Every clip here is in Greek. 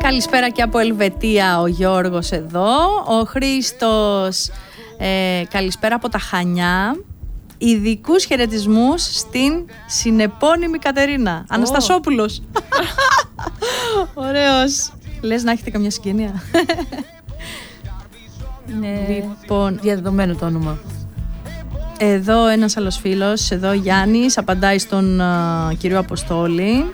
Καλησπέρα και από Ελβετία, ο Γιώργος εδώ. Ο Χρήστος, καλησπέρα από τα Χανιά. Ειδικούς χαιρετισμούς στην συνεπώνυμη Κατερίνα. Αναστασόπουλος. Ωραίος. Λες να έχετε καμιά συγγενεία? Είναι λοιπόν, διαδεδομένο το όνομα. Εδώ ένας άλλος φίλος, εδώ Γιάννης, απαντάει στον κύριο Αποστόλη.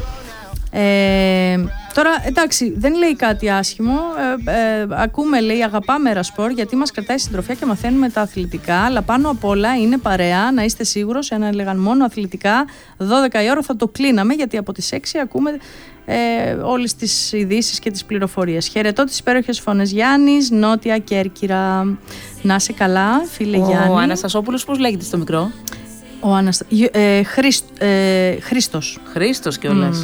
Τώρα εντάξει, δεν λέει κάτι άσχημο. Ακούμε, λέει, αγαπάμε Ρασπορ γιατί μας κρατάει συντροφιά και μαθαίνουμε τα αθλητικά. Αλλά πάνω απ' όλα είναι παρέα, να είστε σίγουρος. Αν έλεγαν μόνο αθλητικά, 12 η ώρα θα το κλείναμε, γιατί από τις 6 ακούμε όλες τις ειδήσεις και τις πληροφορίες. Χαιρετώ τις υπέροχες φωνές. Γιάννης, Νότια Κέρκυρα. Να είσαι καλά, φίλε Γιάννη. Ο Αναστασόπουλος πώς λέγεται στο μικρό? Χρήστος. Χρήστος κιόλας.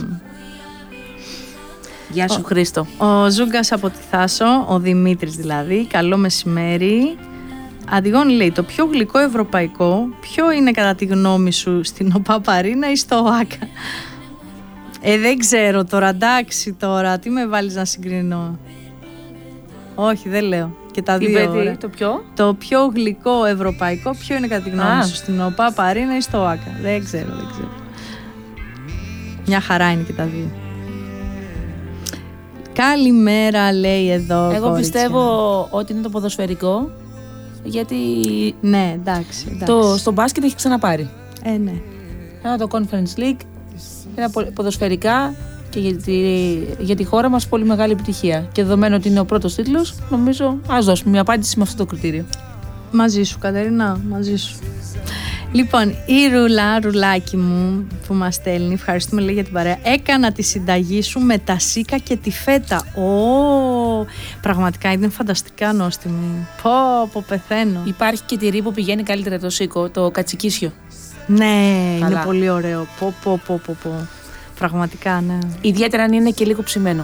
Γεια σου Χρήστο. Ο Ζούγκας από τη Θάσο, ο Δημήτρης δηλαδή. Καλό μεσημέρι. Αντιγόνη λέει, το πιο γλυκό ευρωπαϊκό ποιο είναι κατά τη γνώμη σου, στην ΟΠΑΠΑΡΗΝΑ ή στο ΟΑΚΑ? Δεν ξέρω τώρα, εντάξει τώρα, τι με βάλεις να συγκρίνω? Όχι, δεν λέω. Και τα δύο. Το πιο γλυκό ευρωπαϊκό ποιο είναι κατά τη γνώμη σου, στην ΟΠΑΠΑΡΗΝΑ ή στο ΟΑΚΑ? Δεν ξέρω. Μια χαρά είναι και τα δύο. Καλημέρα, λέει εδώ. Εγώ κόριτσια. πιστεύω ότι είναι το ποδοσφαιρικό, γιατί ναι, εντάξει. Στο μπάσκετ έχει ξαναπάρει. Ναι. Ένα το Conference League, ένα ποδοσφαιρικά και για τη χώρα μας πολύ μεγάλη επιτυχία. Και δεδομένου ότι είναι ο πρώτος τίτλος, νομίζω ας δώσουμε μια απάντηση με αυτό το κριτήριο. Μαζί σου, Κατερίνα, μαζί σου. Λοιπόν, η Ρουλάκι μου που μας στέλνει, ευχαριστούμε, λέει, για την παρέα. Έκανα τη συνταγή σου με τα σίκα και τη φέτα. Πραγματικά είναι φανταστικά νόστιμη. Πω, πεθαίνω. Υπάρχει και τυρί που πηγαίνει καλύτερα το σίκο, το κατσικίσιο. Ναι, καλά. Είναι πολύ ωραίο. Πω. Πραγματικά, ναι. Ιδιαίτερα αν είναι και λίγο ψημένο.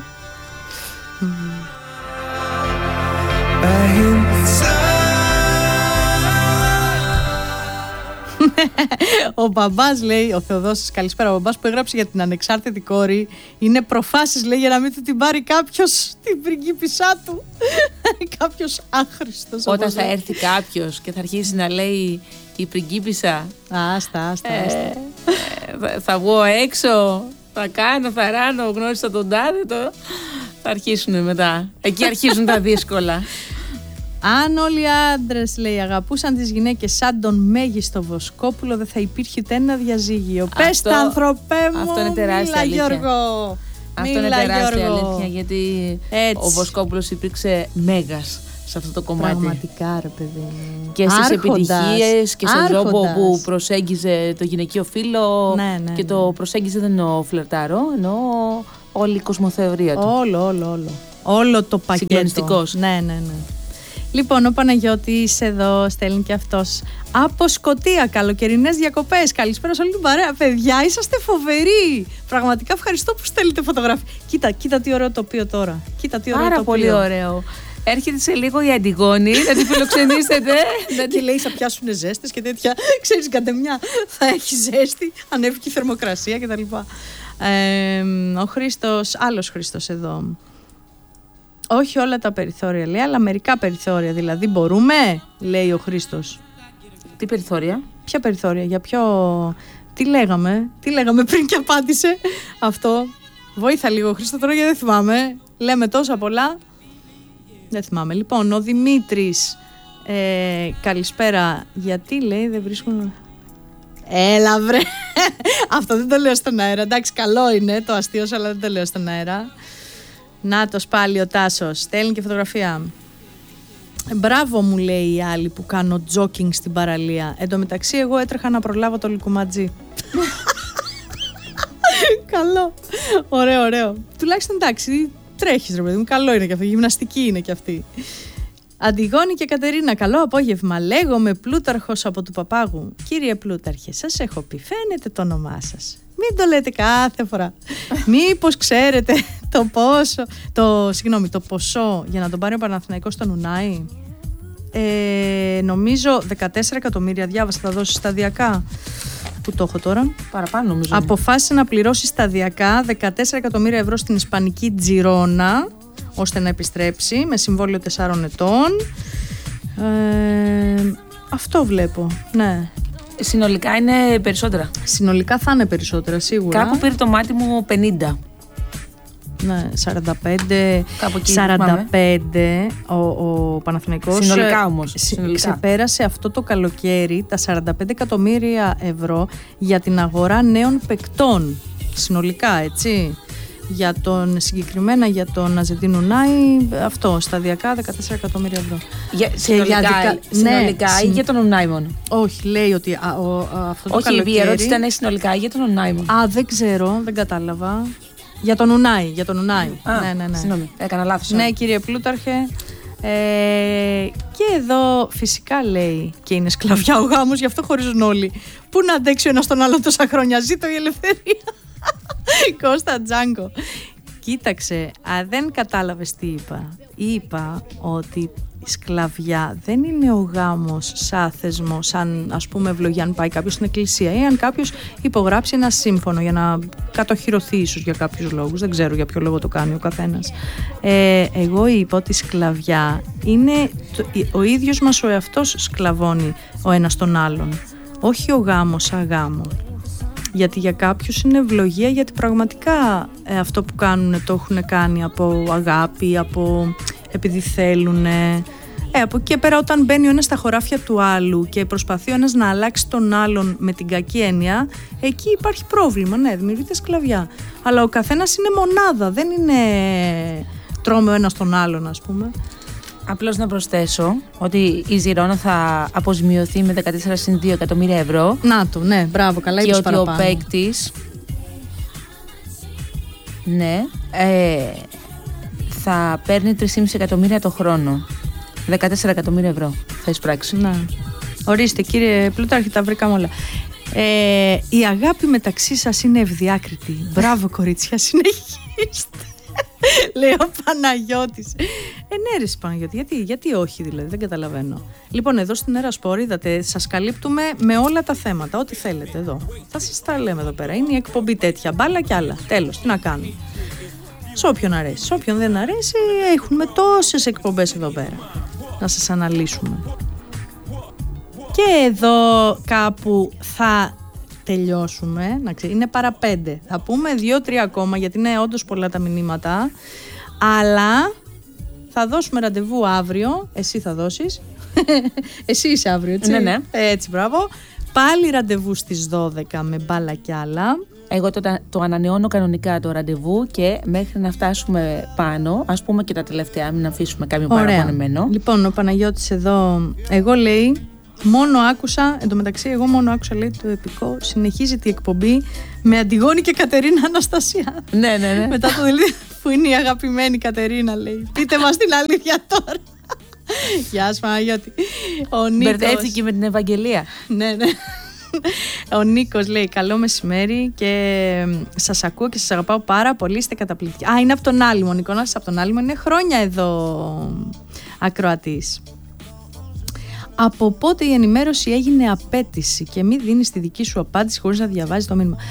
Ο μπαμπάς, λέει, ο Θεοδόσης, καλησπέρα. Ο μπαμπάς που έγραψε για την ανεξάρτητη κόρη είναι προφάσεις, λέει, για να μην του την πάρει κάποιος την πριγκίπισσά του. Κάποιος άχρηστος. Όταν θα έρθει κάποιος και θα αρχίσει να λέει η πριγκίπισσα, άστα. Θα βγω έξω, θα ράνω, γνώρισα τον τάδε, θα αρχίσουν μετά. Εκεί αρχίζουν τα δύσκολα. Αν όλοι οι άντρες, λέει, αγαπούσαν τις γυναίκες σαν τον μέγιστο Βοσκόπουλο, δεν θα υπήρχε ούτε ένα διαζύγιο. Πες τα, ανθρωπέ μου. Αυτό είναι τεράστια αλήθεια. Γιώργο. Αυτό είναι τεράστια αλήθεια, γιατί ο Βοσκόπουλος υπήρξε μέγας σε αυτό το κομμάτι. Πραγματικά, ρε παιδί. Και στις επιτυχίες και στον τρόπο που προσέγγιζε το γυναικείο φύλο. Ναι. Και το προσέγγιζε δεν εννοώ φλερτάρο, εννοώ όλη η κοσμοθεωρία του. Όλο το πακέτο. Συγκλονιστικός. Ναι. Λοιπόν, ο Παναγιώτης εδώ στέλνει και αυτός από Σκωτία. Καλοκαιρινές διακοπές. Καλησπέρα σε όλη την παρέα. Παιδιά, είσαστε φοβεροί. Πραγματικά ευχαριστώ που στέλνετε φωτογραφίες. Κοίτα τι ωραίο τοπίο τώρα. Πάρα πολύ ωραίο. Έρχεται σε λίγο η Αντιγόνη, να τη φιλοξενήσετε. Και λέει θα πιάσουν ζέστες και τέτοια. Ξέρεις, κατεμιά θα έχει ζέστη, ανέβηκε η θερμοκρασία κτλ. Ο Χρήστος, άλλος Χρήστος εδώ. Όχι όλα τα περιθώρια, λέει, αλλά μερικά περιθώρια. Δηλαδή μπορούμε, λέει ο Χρήστος. Τι περιθώρια? Ποια περιθώρια, για ποιο... Τι λέγαμε πριν και απάντησε αυτό. Βοήθα λίγο, Χρήστο, τώρα γιατί δεν θυμάμαι. Λέμε τόσα πολλά. Δεν θυμάμαι. Λοιπόν, ο Δημήτρης, καλησπέρα. Γιατί, λέει, δεν βρίσκουν... Έλα βρε. Αυτό δεν το λέω στον αέρα. Εντάξει, καλό είναι το αστείο, αλλά δεν το λέω στον αέρα. Νάτος πάλι ο Τάσος, στέλνει και φωτογραφία. Μπράβο, μου λέει η άλλη που κάνω τζόκινγκ στην παραλία. Εν τω μεταξύ εγώ έτρεχα να προλάβω το λικουματζί. Καλό. Ωραίο. Τουλάχιστον εντάξει, τρέχεις, ρε παιδί μου. Καλό είναι και αυτό. Γυμναστική είναι και αυτή. Αντιγόνη και Κατερίνα, καλό απόγευμα. Λέγομαι Πλούταρχος από του Παπάγου. Κύριε Πλούταρχε, σας έχω πει, φαίνεται το όνομά σας. Μην το λέτε κάθε φορά. Μήπως ξέρετε το ποσό για να τον πάρει ο Παναθηναϊκός στον Ουνάι? Νομίζω 14 εκατομμύρια, διάβασα, θα δώσει σταδιακά. Πού το έχω τώρα? Παραπάνω νομίζω. Αποφάσισε να πληρώσει σταδιακά 14 εκατομμύρια ευρώ στην ισπανική Τζιρόνα, ώστε να επιστρέψει με συμβόλαιο 4 ετών. Αυτό βλέπω, ναι. Συνολικά είναι περισσότερα. Συνολικά θα είναι περισσότερα, σίγουρα. Κάπου πήρε το μάτι μου 50. Ναι, 45. Κάπου εκεί 45 ο Παναθηναϊκός. Συνολικά όμως. Ξεπέρασε αυτό το καλοκαίρι τα 45 εκατομμύρια ευρώ για την αγορά νέων παικτών. Συνολικά, έτσι. Συγκεκριμένα για τον Αζεντίν Ουνάι, αυτό, σταδιακά 14 εκατομμύρια ευρώ. Συνολικά ή για τον Ουνάι μόνο? Όχι, λέει ότι αυτό το καλοκαίρι... Όχι, η ερώτηση ήταν συνολικά ή για τον Ουνάι μόνο? Δεν ξέρω, δεν κατάλαβα. Για τον Ουνάι. Ναι. Συγγνώμη, έκανα λάθος. Ναι, κύριε Πλούταρχε. Και εδώ φυσικά λέει και είναι σκλαβιά ο γάμος, γι' αυτό χωρίζουν όλοι. Πού να αντέξει ο ένας τον άλλο τόσα χρόνια? Ζήτω η ελευθερία. Κώστα Τζάνκο. Κοίταξε, δεν κατάλαβες τι είπα. Είπα ότι η σκλαβιά δεν είναι ο γάμος σαν θεσμό, σαν ας πούμε ευλογία αν πάει κάποιος στην εκκλησία ή αν κάποιος υπογράψει ένα σύμφωνο για να κατοχυρωθεί ίσως για κάποιους λόγους. Δεν ξέρω για ποιο λόγο το κάνει ο καθένας. Εγώ είπα ότι η σκλαβιά είναι ο ίδιος μας ο εαυτός σκλαβώνει ο ένας τον άλλον. Όχι ο γάμος σαν γάμο. Γιατί για κάποιους είναι ευλογία, γιατί πραγματικά αυτό που κάνουν το έχουν κάνει από αγάπη, επειδή θέλουν. Από εκεί και πέρα όταν μπαίνει ο ένας στα χωράφια του άλλου και προσπαθεί ο ένας να αλλάξει τον άλλον με την κακή έννοια, εκεί υπάρχει πρόβλημα, ναι, δημιουργείται σκλαβιά. Αλλά ο καθένας είναι μονάδα, δεν είναι τρώμε ο ένας τον άλλον, ας πούμε. Απλώς να προσθέσω ότι η Ζιρόνα θα αποζημιωθεί με 14,2 εκατομμύρια ευρώ. Να το, ναι, μπράβο, καλά είπες παραπάνω. Και ότι ο παίκτης, ναι, θα παίρνει 3,5 εκατομμύρια το χρόνο. 14 εκατομμύρια ευρώ θα εισπράξει. Ναι. Ορίστε κύριε Πλούταρχη, τα βρήκαμε όλα. Η αγάπη μεταξύ σας είναι ευδιάκριτη. Μπράβο κορίτσια, συνεχίστε. Λέει ο Παναγιώτης. Ναι ρε Παναγιώτη, γιατί όχι δηλαδή, δεν καταλαβαίνω. Λοιπόν, εδώ στην Ερασπόρ, είδατε, σας καλύπτουμε με όλα τα θέματα, ό,τι θέλετε εδώ. Θα σας τα λέμε εδώ πέρα, είναι η εκπομπή τέτοια, μπάλα κι άλλα, τέλος, τι να κάνουμε. Σε όποιον αρέσει, σε όποιον δεν αρέσει, έχουμε τόσες εκπομπές εδώ πέρα να σας αναλύσουμε. Και εδώ κάπου θα τελειώσουμε, είναι παρά 5. Θα πούμε 2-3 ακόμα, γιατί είναι όντως πολλά τα μηνύματα. Αλλά θα δώσουμε ραντεβού αύριο. Εσύ θα δώσεις. Εσύ είσαι αύριο, έτσι? Ναι. Έτσι, μπράβο. Πάλι ραντεβού στις 12 με μπάλα κι άλλα. Εγώ το ανανεώνω κανονικά το ραντεβού και μέχρι να φτάσουμε πάνω, ας πούμε και τα τελευταία, μην αφήσουμε κάποιο παραπονεμένο. Λοιπόν, ο Παναγιώτης εδώ, εγώ λέει... Μόνο άκουσα, εντωμεταξύ εγώ μόνο άκουσα, λέει, το επικό συνεχίζει τη εκπομπή με Αντιγόνη και Κατερίνα Αναστασία. Ναι. Μετά το δελτίο που είναι η αγαπημένη Κατερίνα, λέει. Πείτε μας την αλήθεια τώρα. Γεια σου Παναγιώτη. Μπερδεύτηκε με την Ευαγγελία. Ναι. Ο Νίκος λέει καλό μεσημέρι και σας ακούω και σας αγαπάω πάρα πολύ, είστε καταπληκτικοί. Είναι από τον Άλυμο, ο Νικόλας από τον Άλυμο, είναι χρόνια εδώ ακροατής. Από πότε η ενημέρωση έγινε απέτηση και μη δίνεις τη δική σου απάντηση χωρίς να διαβάζεις το μήνυμα?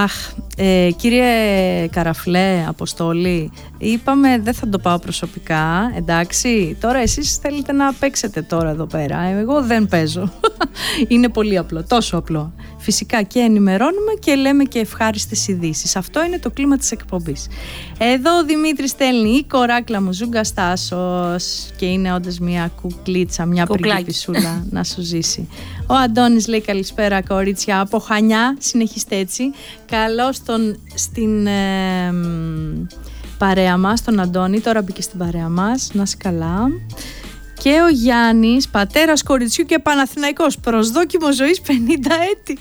Κύριε Καραφλέ, Αποστόλη, είπαμε δεν θα το πάω προσωπικά, εντάξει. Τώρα εσείς θέλετε να παίξετε τώρα εδώ πέρα. Εγώ δεν παίζω. Είναι πολύ απλό, τόσο απλό. Φυσικά και ενημερώνουμε και λέμε και ευχάριστες ειδήσεις. Αυτό είναι το κλίμα της εκπομπής. Εδώ ο Δημήτρης στέλνει η κοράκλα μου Ζούγκα Στάσος και είναι όντως μια κουκλίτσα, μια πριγκίπισσούλα να σου ζήσει. Ο Αντώνης λέει καλησπέρα κορίτσια από Χανιά, συνεχίστε έτσι. Καλώς στην παρέα μας, τον Αντώνη, τώρα μπήκε στην παρέα μας, να είσαι καλά. Και ο Γιάννης, πατέρας κοριτσιού και Παναθηναϊκός, προσδόκιμο ζωής 50 έτη.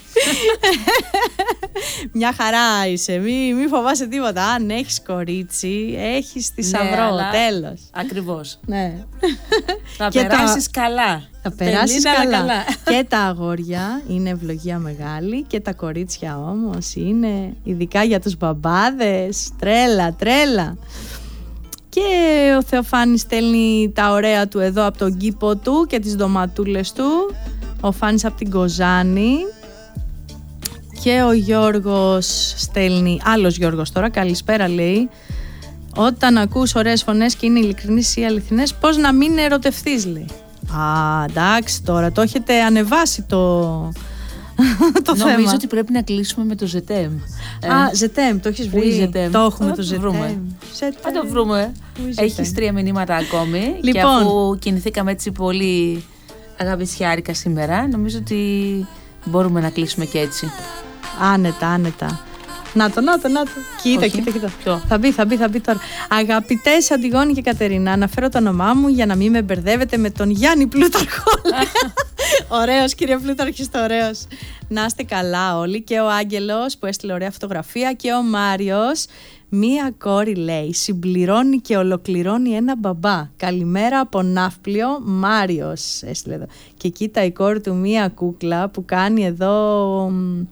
Μια χαρά είσαι, μη φοβάσαι τίποτα. Αν έχεις κορίτσι, έχεις θησαυρό, τέλος. Ακριβώς. Ναι. Θα περάσεις καλά. Θα περάσεις καλά. Και τα αγόρια είναι ευλογία μεγάλη και τα κορίτσια όμως είναι ειδικά για τους μπαμπάδες. Τρέλα. Και ο Θεοφάνης στέλνει τα ωραία του εδώ από τον κήπο του και τις ντοματούλες του. Ο Φάνης από την Κοζάνη. Και ο Γιώργος στέλνει, άλλος Γιώργος τώρα, καλησπέρα λέει. Όταν ακούς ωραίες φωνές και είναι ειλικρινείς ή αληθινές, πώς να μην ερωτευθείς, λέει. Α, εντάξει τώρα, το έχετε ανεβάσει το θέμα. Νομίζω ότι πρέπει να κλείσουμε με το Ζετέμ. Ζετέμ, το έχεις βρει? Το έχουμε το Ζετέμ. Θα το βρούμε. Έχεις 3 μηνύματα ακόμη. Λοιπόν. Και αφού κινηθήκαμε έτσι πολύ αγαπησιάρικα σήμερα, νομίζω ότι μπορούμε να κλείσουμε και έτσι. Άνετα. Να το. Κοίτα. Θα μπει τώρα. Αγαπητές Αντιγόνη και Κατερίνα, αναφέρω το όνομά μου για να μην με μπερδεύετε με τον Γιάννη Πλούταρχο. Ωραίος, κύριε Πλούταρχιστο, ωραίος. Να είστε καλά όλοι. Και ο Άγγελος που έστειλε ωραία φωτογραφία και ο Μάριος. Μία κόρη, λέει, συμπληρώνει και ολοκληρώνει ένα μπαμπά. Καλημέρα από Ναύπλιο, Μάριος έστειλε εδώ. Και κοίτα η κόρη του μία κούκλα που κάνει εδώ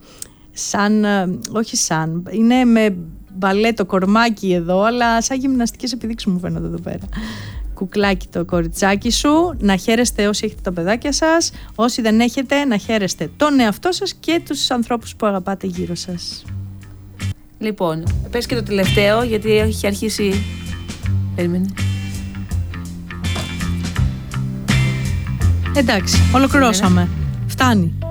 είναι με μπαλέτο κορμάκι εδώ, αλλά σαν γυμναστικές επιδείξεις μου φαίνονται εδώ πέρα. Κουκλάκι το κοριτσάκι σου. Να χαίρεστε όσοι έχετε τα παιδάκια σας. Όσοι δεν έχετε, να χαίρεστε τον εαυτό σας και τους ανθρώπους που αγαπάτε γύρω σας. Λοιπόν, πες και το τελευταίο, γιατί έχει αρχίσει. Περίμενε. Εντάξει, ολοκληρώσαμε. Φτάνει.